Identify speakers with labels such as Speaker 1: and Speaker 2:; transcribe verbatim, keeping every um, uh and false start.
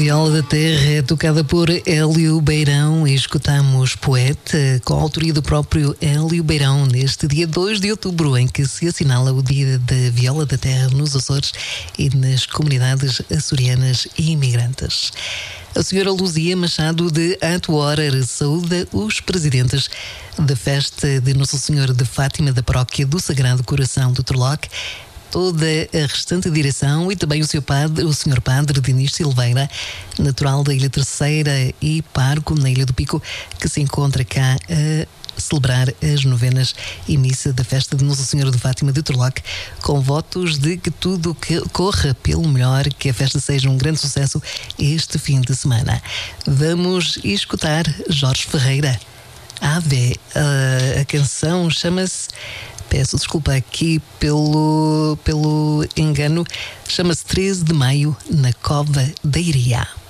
Speaker 1: Viola da Terra é tocada por Hélio Beirão e escutamos Poeta, com a autoria do próprio Hélio Beirão, neste dia dois de outubro, em que se assinala o Dia da Viola da Terra nos Açores e nas comunidades açorianas e imigrantes. A senhora Luzia Machado de Atuorar saúda os presidentes da festa de Nossa Senhora de Fátima da Paróquia do Sagrado Coração de Torloque, toda a restante direção e também o seu padre, o senhor Padre Dinis Silveira, natural da Ilha Terceira e pároco na Ilha do Pico, que se encontra cá a celebrar as novenas e missa da festa de Nossa Senhora de Fátima de Torloque, com votos de que tudo que corra pelo melhor, que a festa seja um grande sucesso este fim de semana. Vamos escutar Jorge Ferreira. Ave, a, a canção chama-se, peço desculpa aqui pelo, pelo engano, chama-se treze de maio na Cova da Iria.